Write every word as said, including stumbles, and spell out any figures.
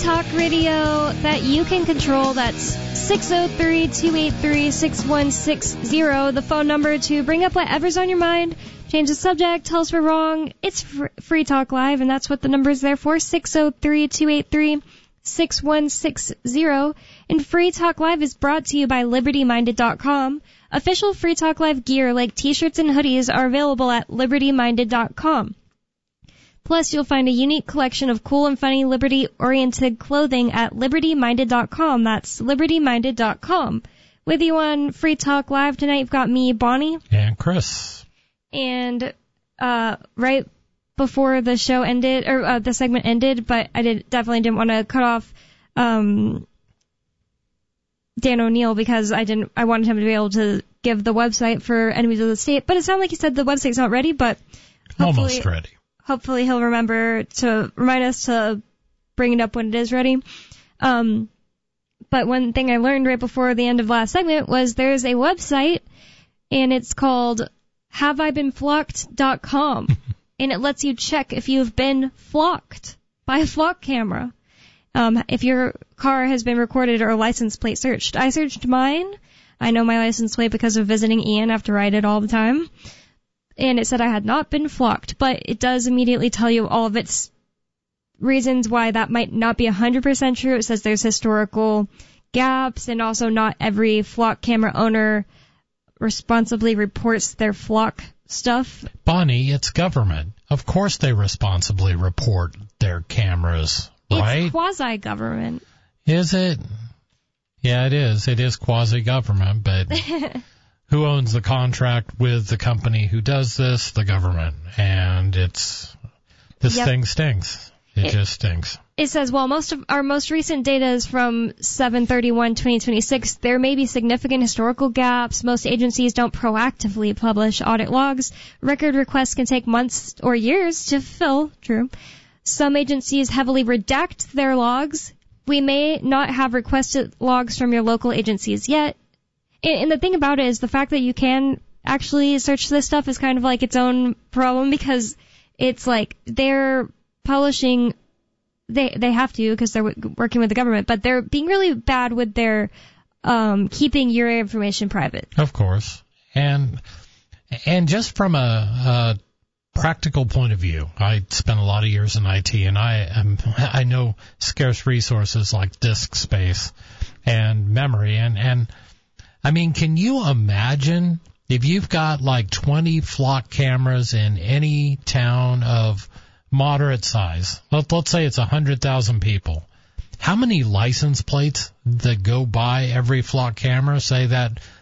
talk radio that you can control. That's six oh three, two eight three, six one six zero, the phone number to bring up whatever's on your mind. Change the subject, tell us we're wrong. It's fr- Free Talk Live, and that's what the number's there for, six oh three, two eight three, six one six zero. And Free Talk Live is brought to you by Liberty Minded dot com. Official Free Talk Live gear like t-shirts and hoodies are available at Liberty Minded dot com. Plus, you'll find a unique collection of cool and funny Liberty-oriented clothing at Liberty Minded dot com. That's Liberty Minded dot com. With you on Free Talk Live tonight, you've got me, Bonnie. And Chris. And uh, right before the show ended, or uh, the segment ended, but I did definitely didn't want to cut off um, Dan O'Neill because I didn't. I wanted him to be able to give the website for Enemies of the State. But it sounded like he said the website's not ready, but almost ready. Hopefully he'll remember to remind us to bring it up when it is ready. Um, but one thing I learned right before the end of last segment was there's a website, and it's called have I been flocked dot com, and it lets you check if you've been flocked by a flock camera. Um, if your car has been recorded or license plate searched. I searched mine. I know my license plate because of visiting Ian after I ride it all the time. And it said I had not been flocked, but it does immediately tell you all of its reasons why that might not be one hundred percent true. It says there's historical gaps, and also not every flock camera owner responsibly reports their flock stuff. Bonnie, it's government. Of course they responsibly report their cameras, right? It's quasi-government. Is it? Yeah, it is. It is quasi-government, but... Who owns the contract with the company who does this? The government. And it's, this yep. thing stinks. It, it just stinks. It says, well, most of our most recent data is from seven thirty-one twenty twenty-six. There may be significant historical gaps. Most agencies don't proactively publish audit logs. Record requests can take months or years to fill. True. Some agencies heavily redact their logs. We may not have requested logs from your local agencies yet. And the thing about it is the fact that you can actually search this stuff is kind of like its own problem, because it's like they're publishing, they they have to because they're w- working with the government, but they're being really bad with their um, keeping your information private. Of course. And and just from a, a practical point of view, I spent a lot of years in I T, and I am, I know scarce resources like disk space and memory, and and I mean, can you imagine if you've got like twenty flock cameras in any town of moderate size? Let, let's say it's one hundred thousand people. How many license plates that go by every flock camera? Say that